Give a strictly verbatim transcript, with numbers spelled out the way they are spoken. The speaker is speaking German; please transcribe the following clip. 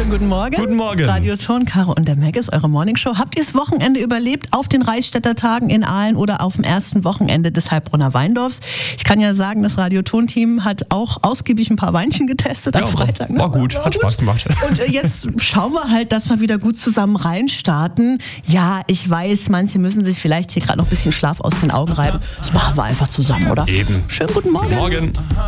Schönen guten Morgen. Guten Morgen. Radio Ton, Caro und der Mac ist eure Morningshow. Habt ihr das Wochenende überlebt auf den Reichsstädter Tagen in Aalen oder auf dem ersten Wochenende des Heilbronner Weindorfs? Ich kann ja sagen, das Radio Ton Team hat auch ausgiebig ein paar Weinchen getestet am ja, Freitag. War, war gut, war hat gut. Spaß gemacht. Und jetzt schauen wir halt, dass wir wieder gut zusammen reinstarten. Ja, ich weiß, manche müssen sich vielleicht hier gerade noch ein bisschen Schlaf aus den Augen reiben. Das machen wir einfach zusammen, oder? Eben. Schönen guten Morgen. Guten Morgen.